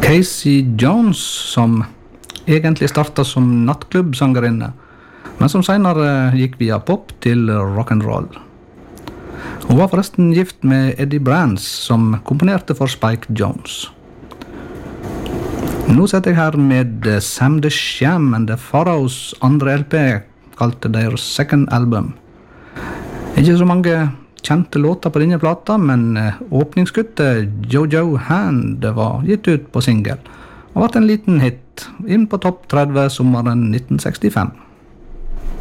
Casey Jones, som egentlig startet som nattklubbsangerinne, men som senere gikk via pop til rock'n'roll. Hun var forresten gift med Eddie Brands, som komponerte for Spike Jones. Nå setter jeg her med Sam the Sham and the Pharaohs andre LP, kalt their second album. Ikke så mange kjente låter på denne plata, men åpningsskuttet Jojo Hand var gitt ut på single, og vært en liten hit inn på topp 30 sommeren 1965.